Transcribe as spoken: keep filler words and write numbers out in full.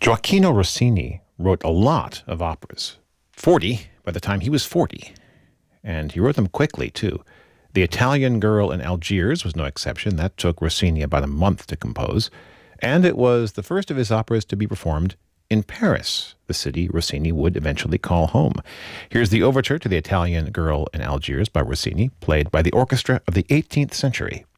Gioacchino Rossini wrote a lot of operas, forty by the time he was forty, and he wrote them quickly, too. The Italian Girl in Algiers was no exception. That took Rossini about a month to compose, and it was the first of his operas to be performed in Paris, the city Rossini would eventually call home. Here's the overture to The Italian Girl in Algiers by Rossini, played by the orchestra of the eighteenth century.